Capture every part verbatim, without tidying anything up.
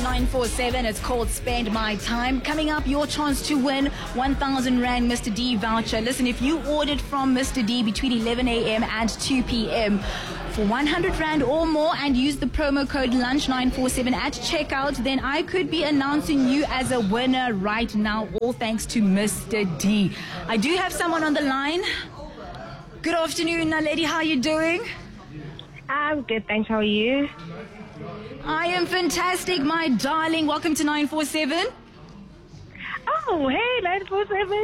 nine four seven. It's called Spend My Time. Coming up, your chance to win one thousand Rand Mister D voucher. Listen, if you ordered from Mister D between eleven a.m. and two p.m. for one hundred Rand or more and use the promo code lunch nine four seven at checkout, then I could be announcing you as a winner right now, all thanks to Mister D. I do have someone on the line. Good afternoon, lady. How are you doing? I'm good, thanks. How are you? I am fantastic, my darling. Welcome to nine four seven. Oh, hey, nine four seven.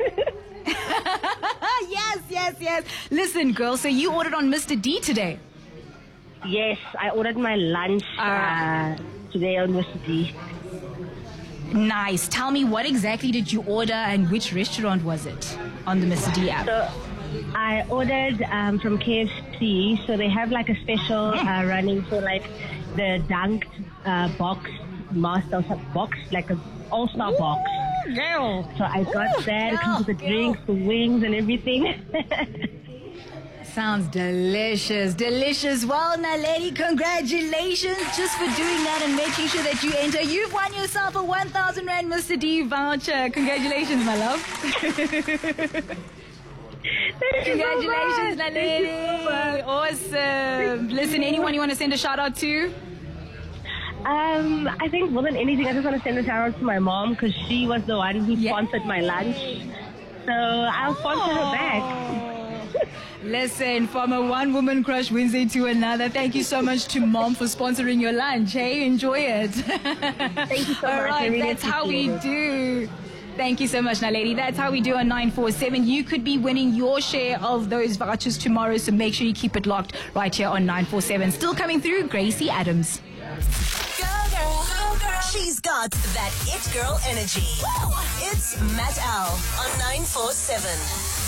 Yes, yes, yes. Listen, girl, so you ordered on Mister D today? Yes, I ordered my lunch Uh, uh, today on Mister D. Nice. Tell me, what exactly did you order and which restaurant was it on the Mister D app? So I ordered um, from K F C, so they have like a special uh, running for like the dunked uh, box, master box, like an all-star box. Girl. So I got Ooh, that, it girl, comes with the girl. drinks, the wings and everything. Sounds delicious, delicious. Well, now, lady, congratulations just for doing that and making sure that you enter. You've won yourself a one thousand Rand Mister D voucher. Congratulations, my love. Congratulations, my lady. Awesome. Listen, anyone you want to send a shout out to? Um, I think more than anything, I just want to send a shout out to my mom because she was the one who Yeah. sponsored my lunch. So I'll sponsor her back. Listen, from a one-woman crush Wednesday to another, thank you so much to Mom for sponsoring your lunch. Hey, enjoy it. Thank you so All much. I right, really that's how we appreciate it. do. Thank you so much, now, lady. That's how we do on nine four seven. You could be winning your share of those vouchers tomorrow, so make sure you keep it locked right here on nine four seven. Still coming through, Gracie Adams. Go girl, go girl. She's got that it girl energy. It's Matt L on nine four seven.